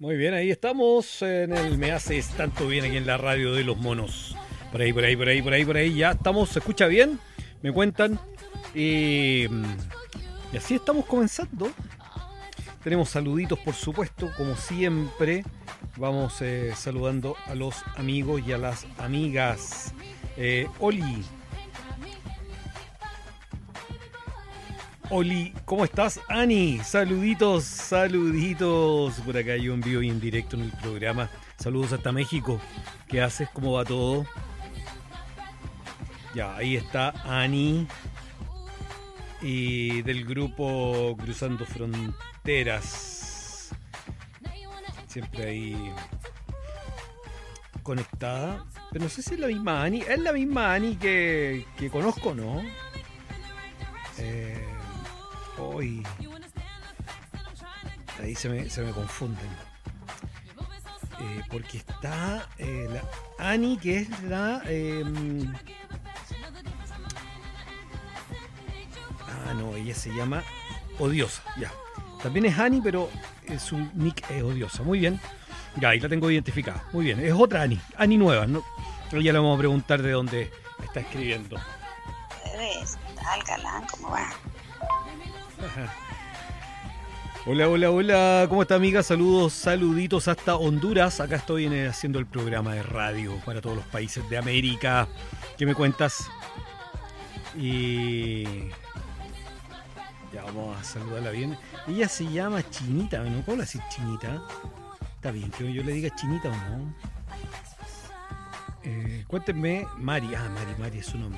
Muy bien, ahí estamos en el Me Haces Tanto Bien aquí en la radio de los monos. Por ahí, ya estamos, ¿se escucha bien? Me cuentan. Y así estamos comenzando. Tenemos saluditos, por supuesto, como siempre. Vamos saludando a los amigos y a las amigas. Oli, ¿cómo estás? Ani, saluditos. Por acá yo en vivo y en directo en el programa. Saludos hasta México. ¿Qué haces? ¿Cómo va todo? Ya, ahí está Ani. Y del grupo Cruzando Fronteras. Siempre ahí conectada. Pero no sé si es la misma Ani. Es la misma Ani que conozco, ¿no? Hoy ahí se me confunden. Porque está la Ani, que es la... no, ella se llama Odiosa, ya. También es Ani, pero su nick es Odiosa. Muy bien. Ya, ahí la tengo identificada. Muy bien, es otra Ani. Ani nueva, ¿no? Ya le vamos a preguntar de dónde está escribiendo. ¿Qué tal, galán? ¿Cómo va? Hola, ¿cómo está, amiga? Saluditos hasta Honduras. Acá estoy haciendo el programa de radio para todos los países de América. ¿Qué me cuentas? Y ya vamos a saludarla bien. Ella se llama Chinita, ¿no? ¿Puedo decir Chinita? Está bien que yo le diga Chinita o no. Cuéntenme, Mari. Mari es su nombre.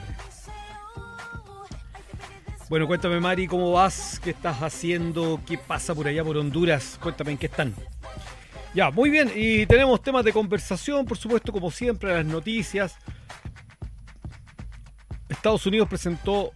Bueno, cuéntame, Mari, ¿cómo vas? ¿Qué estás haciendo? ¿Qué pasa por allá por Honduras? Cuéntame en qué están. Ya, muy bien. Y tenemos temas de conversación, por supuesto, como siempre, las noticias. Estados Unidos presentó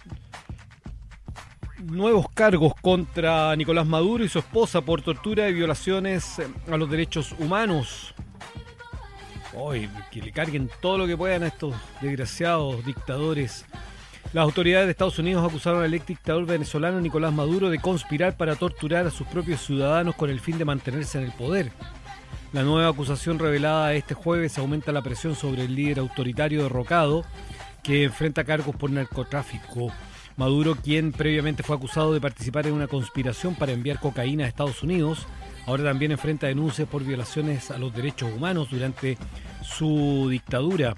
nuevos cargos contra Nicolás Maduro y su esposa por tortura y violaciones a los derechos humanos. Que le carguen todo lo que puedan a estos desgraciados dictadores. Las autoridades de Estados Unidos acusaron al ex dictador venezolano Nicolás Maduro de conspirar para torturar a sus propios ciudadanos con el fin de mantenerse en el poder. La nueva acusación revelada este jueves aumenta la presión sobre el líder autoritario derrocado, que enfrenta cargos por narcotráfico. Maduro, quien previamente fue acusado de participar en una conspiración para enviar cocaína a Estados Unidos, ahora también enfrenta denuncias por violaciones a los derechos humanos durante su dictadura.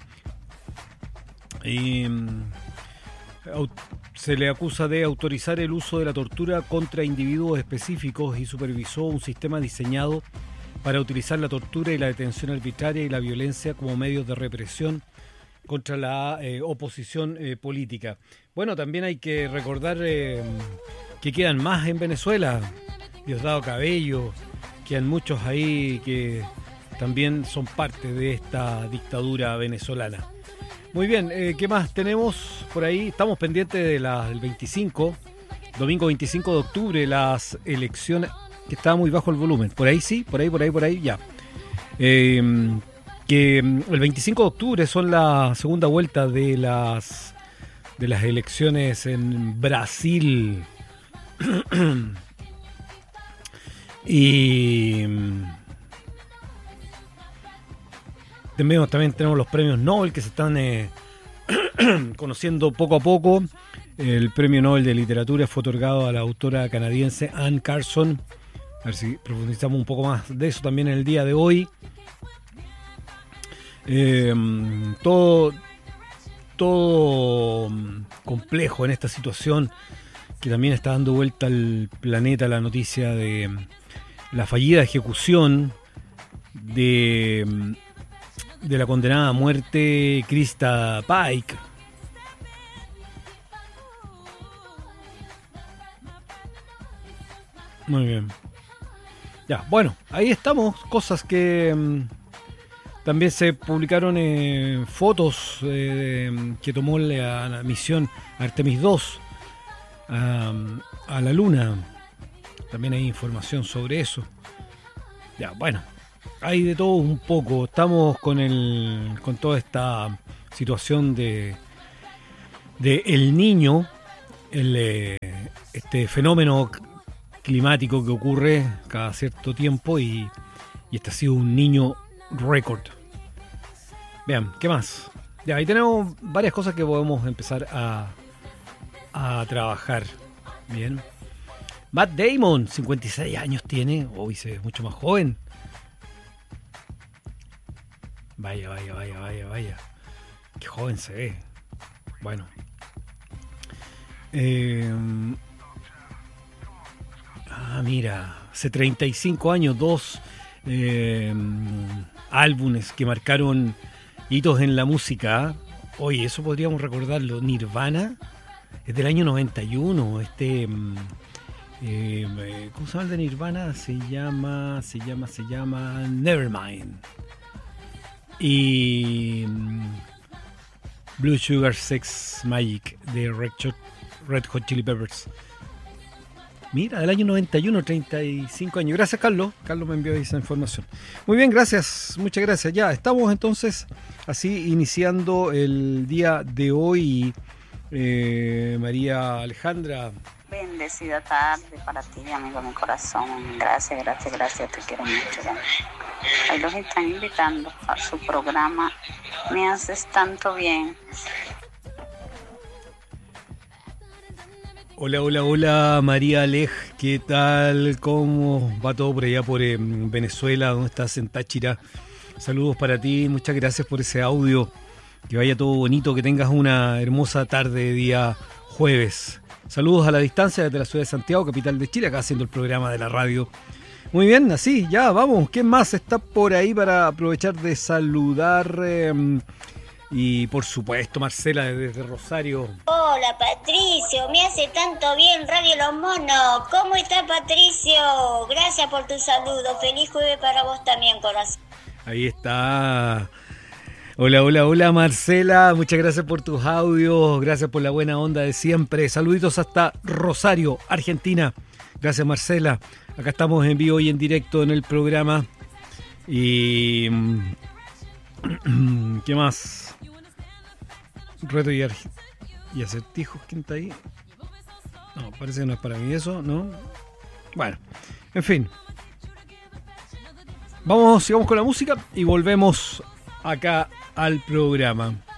Se le acusa de autorizar el uso de la tortura contra individuos específicos y supervisó un sistema diseñado para utilizar la tortura y la detención arbitraria y la violencia como medios de represión contra la oposición política. Bueno, también hay que recordar que quedan más en Venezuela. Diosdado Cabello, quedan muchos ahí que también son parte de esta dictadura venezolana. Muy bien, ¿qué más tenemos por ahí? Estamos pendientes del domingo 25 de octubre, las elecciones, que está muy bajo el volumen. Por ahí sí, por ahí, ya. Que el 25 de octubre son la segunda vuelta de las elecciones en Brasil. Y también tenemos los premios Nobel que se están conociendo poco a poco. El premio Nobel de Literatura fue otorgado a la autora canadiense Anne Carson. A ver si profundizamos un poco más de eso también en el día de hoy. Todo complejo en esta situación que también está dando vuelta al planeta, la noticia de la fallida ejecución de la condenada a muerte Krista Pike. Muy bien. Ya, bueno, ahí estamos. Cosas que también se publicaron fotos que tomó la misión Artemis 2 a la Luna. También hay información sobre eso. Ya, bueno. Hay de todo un poco. Estamos con toda esta situación de El Niño, este fenómeno climático que ocurre cada cierto tiempo y Y este ha sido un niño récord. Vean, ¿qué más? Ya, ahí tenemos varias cosas que podemos empezar a trabajar. Bien. Matt Damon, 56 años tiene. Hoy se ve mucho más joven. Vaya. Qué joven se ve. Bueno. Mira. Hace 35 años, 2 álbumes que marcaron hitos en la música. Oye, eso podríamos recordarlo. Nirvana es del año 91. ¿Cómo se llama el de Nirvana? Se llama Nevermind. Y Blue Sugar Sex Magic de Red Hot Chili Peppers. Mira, del año 91, 35 años. Gracias, Carlos. Carlos me envió esa información. Muy bien, gracias. Muchas gracias. Ya, estamos entonces así iniciando el día de hoy. María Alejandra. Bendecida tarde para ti, amigo de mi corazón. Gracias, te quiero mucho. Ahí los están invitando a su programa Me Haces Tanto Bien. Hola, María Alej, ¿qué tal? ¿Cómo va todo por allá por Venezuela? ¿Dónde estás? En Táchira. Saludos para ti, muchas gracias por ese audio. Que vaya todo bonito, que tengas una hermosa tarde de día jueves. Saludos a la distancia desde la ciudad de Santiago, capital de Chile, acá haciendo el programa de la radio. Muy bien, así, ya, vamos. ¿Quién más está por ahí para aprovechar de saludar? Y por supuesto, Marcela desde Rosario. Hola, Patricio, me hace tanto bien Radio Los Monos. ¿Cómo está, Patricio? Gracias por tu saludo. Feliz jueves para vos también, corazón. Ahí está. Hola, Marcela. Muchas gracias por tus audios. Gracias por la buena onda de siempre. Saluditos hasta Rosario, Argentina. Gracias, Marcela. Acá estamos en vivo y en directo en el programa. Y... ¿qué más? Reto y acertijos, ¿quién está ahí? No, parece que no es para mí eso, ¿no? Bueno, en fin. Sigamos con la música y volvemos acá al programa.